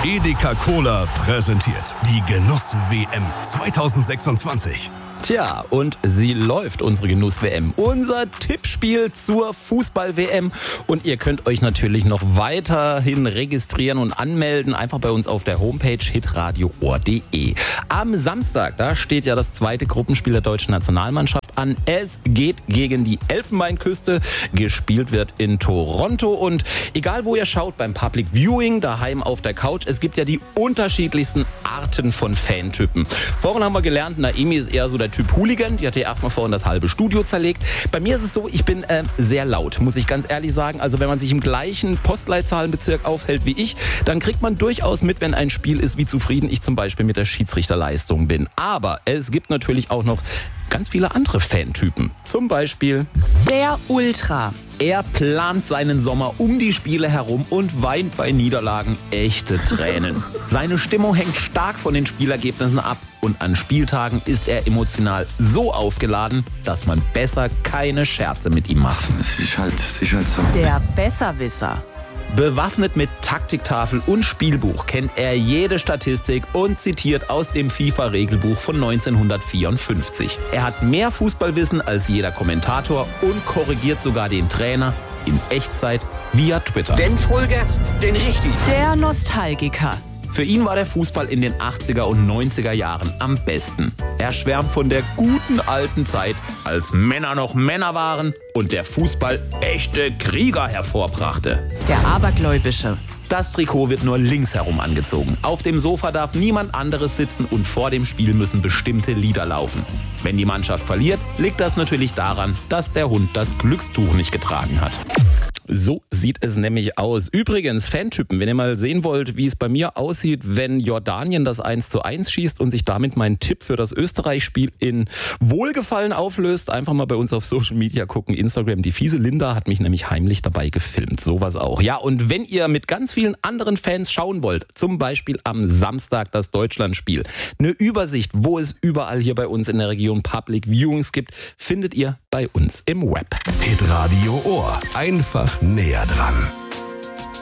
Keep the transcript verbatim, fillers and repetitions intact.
Edeka Cola präsentiert die Genuss-W M zwanzig sechsundzwanzig. Tja, und sie läuft, unsere Genuss-W M. Unser Tippspiel zur Fußball-W M. Und ihr könnt euch natürlich noch weiterhin registrieren und anmelden. Einfach bei uns auf der Homepage hitradio ohr punkt de. Am Samstag, da steht ja das zweite Gruppenspiel der deutschen Nationalmannschaft an. Es geht gegen die Elfenbeinküste. Gespielt wird in Toronto. Und egal wo ihr schaut, beim Public Viewing, daheim auf der Couch, es gibt ja die unterschiedlichsten Arten von Fantypen. Vorhin haben wir gelernt, Naemi ist eher so der Typ Hooligan. Die hat ja erstmal vorhin das halbe Studio zerlegt. Bei mir ist es so, ich bin äh, sehr laut, muss ich ganz ehrlich sagen. Also wenn man sich im gleichen Postleitzahlenbezirk aufhält wie ich, dann kriegt man durchaus mit, wenn ein Spiel ist, wie zufrieden ich zum Beispiel mit der Schiedsrichterleistung bin. Aber es gibt natürlich auch noch ganz viele andere Fantypen. Zum Beispiel der Ultra. Er plant seinen Sommer um die Spiele herum und weint bei Niederlagen echte Tränen. Seine Stimmung hängt stark von den Spielergebnissen ab und an Spieltagen ist er emotional so aufgeladen, dass man besser keine Scherze mit ihm macht. Es ist halt, es ist halt so. Der Besserwisser. Bewaffnet mit Taktiktafel und Spielbuch kennt er jede Statistik und zitiert aus dem FIFA-Regelbuch von neunzehnhundertvierundfünfzig. Er hat mehr Fußballwissen als jeder Kommentator und korrigiert sogar den Trainer in Echtzeit via Twitter. Wenn Vollgas, denn richtig. Der Nostalgiker. Für ihn war der Fußball in den achtziger und neunziger Jahren am besten. Er schwärmt von der guten alten Zeit, als Männer noch Männer waren und der Fußball echte Krieger hervorbrachte. Der Abergläubische. Das Trikot wird nur links herum angezogen. Auf dem Sofa darf niemand anderes sitzen und vor dem Spiel müssen bestimmte Lieder laufen. Wenn die Mannschaft verliert, liegt das natürlich daran, dass der Hund das Glückstuch nicht getragen hat. So sieht es nämlich aus. Übrigens, Fantypen, wenn ihr mal sehen wollt, wie es bei mir aussieht, wenn Jordanien das eins zu eins schießt und sich damit mein Tipp für das Österreich-Spiel in Wohlgefallen auflöst, einfach mal bei uns auf Social Media gucken, Instagram. Die fiese Linda hat mich nämlich heimlich dabei gefilmt. Sowas auch. Ja, und wenn ihr mit ganz vielen anderen Fans schauen wollt, zum Beispiel am Samstag das Deutschlandspiel, eine Übersicht, wo es überall hier bei uns in der Region Public Viewings gibt, findet ihr bei uns im Web. Hitradio Ohr. Einfach näher dran.